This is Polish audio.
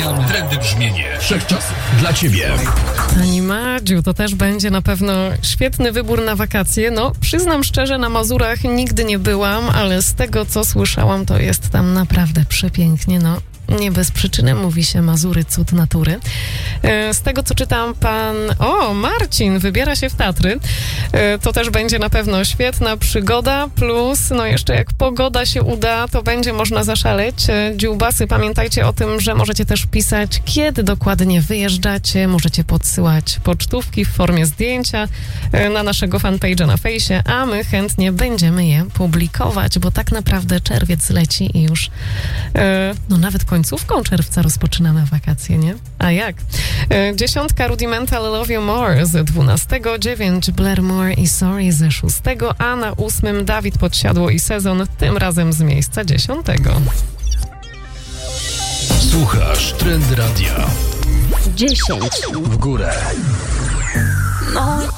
Trendy brzmienie wszechczasów dla Ciebie. Pani Madziu, to też będzie na pewno świetny wybór na wakacje. No, przyznam szczerze, na Mazurach nigdy nie byłam, ale z tego, co słyszałam, to jest tam naprawdę przepięknie, no. Nie bez przyczyny mówi się Mazury, cud natury. Z tego, co czytam, Marcin wybiera się w Tatry. To też będzie na pewno świetna przygoda, plus, no jeszcze jak pogoda się uda, to będzie można zaszaleć. Dziubasy, pamiętajcie o tym, że możecie też pisać, kiedy dokładnie wyjeżdżacie. Możecie podsyłać pocztówki w formie zdjęcia na naszego fanpage'a na fejsie, a my chętnie będziemy je publikować, bo tak naprawdę czerwiec leci i już nawet końcówką czerwca rozpoczynamy wakacje, nie? A jak? 10 Rudimental Love You More z 12, 9 Blair Moore i Sorry ze 6, a na 8 Dawid Podsiadło i Sezon, tym razem z miejsca 10. Słuchasz Trendy Radia. 10 w górę. No